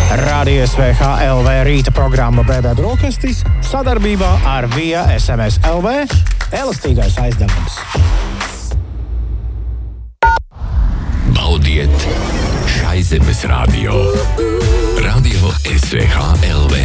Radio SVH LV rīta programma BB Brokastis sadarbībā ar Via SMS LV elastīgais aizdevums. Baudiet Šaizemes radio. Radio SVH LV.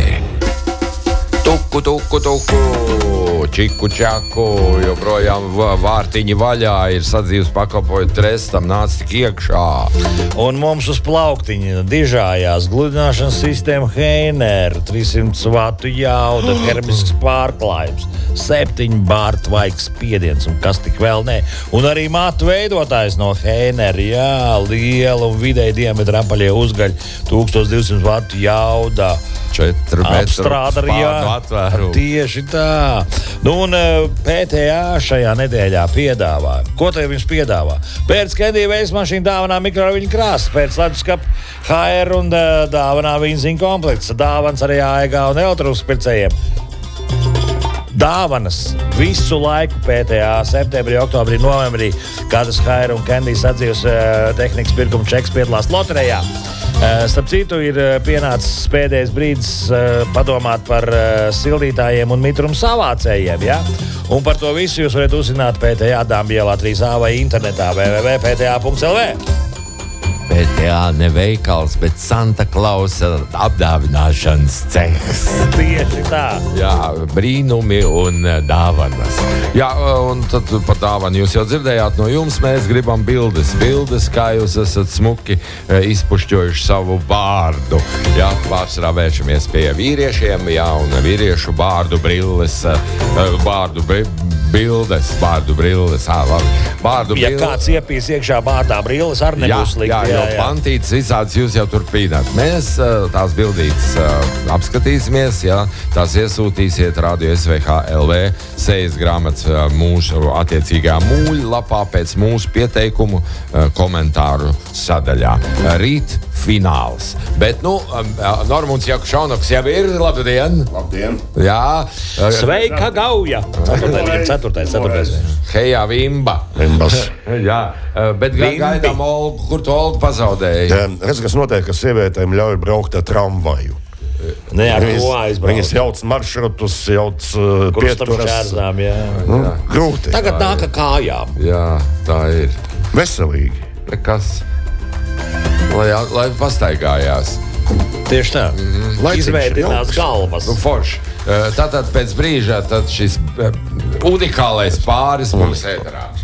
Tuku, čiku, čaku, joprojām vārtiņi vaļā, ir sadzīves pakalpojot trestam, nāc tik iekšā. Un mums uz plauktiņa dižājās gludināšanas sistēma Heiner, 300 vatu jauda, termisks pārklājums, 7 bāru tvaiks spiediens un kas tik vēl ne. Un arī matu veidotājs no Heiner, jā, liela un vidēji diametra apaļie uzgaļi, 1200 vatu jauda. 4 metru spārnu atvērumu. Tieši tā. Nu, un PTA šajā nedēļā piedāvā. Ko tev viņš piedāvā? Pēc Kendija veismašīna dāvanā mikroviņu krāsas, pēc leduskapa HR un dāvanā vīnziņu komplekts. Dāvans arī AEG un elektrospircējiem. Dāvanas visu laiku PTA, septembrī, oktobrī, novembrī, kādas HR un Kendijas atzīves tehnikas pirkuma čeks piedalās loterijā. Starp citu, ir pienācis pēdējais brīdis padomāt par sildītājiem un mitrumu savācējiem, ja? Un par to visu jūs varat uzzināt PTA Dāmbielā 3A vai internetā www.pta.lv. PTA ne veikals, bet Santa Klausa apdāvināšanas cehs. Tieši tā. Jā, brīnumi un dāvanas. Jā, un tad par dāvanu jūs jau dzirdējāt no jums, mēs gribam bildes. Bildes, kā jūs esat smuki izpušķojuši savu bārdu. Jā, pārsvarā vēršamies pie vīriešiem, jā, un vīriešu bārdu brilles, bārdu brilles. Ja kāds iepīs iekšā bārdā brilles, ar nebūs slikti. Jā, pantītes visādas jūs jau turpināt. Mēs tās bildītes apskatīsimies, jā, tās iesūtīsiet Radio SVH LV sejas grāmatas mūsu attiecīgajā mūļlapā pēc mūsu pieteikumu komentāru sadaļā. Rīt fināls. Bet, Normunds Jakušaunoks jau ir. Labdien! Labdien! Jā. Sveika gauja! Ceturtais. Hejā Vimba. Jā, bet gaidām Olgu, kur tu Olgu pazaudēji? Redz, kas notiek, ka sievietēm ļauj braukt ar tramvaju. Ne, ar ko aizbraukt? Viņas jauc maršrutus, jauc kurus starp šķērzām, jā. Grūti. Tagad nāk kājām. Jā, tā ir. Veselīgi. Kas? Lai pastaigājās. Tieši tā. Izveidinās galvas. Forši. Tātad pēc brīža tad šis unikālais pāris būs ēterā.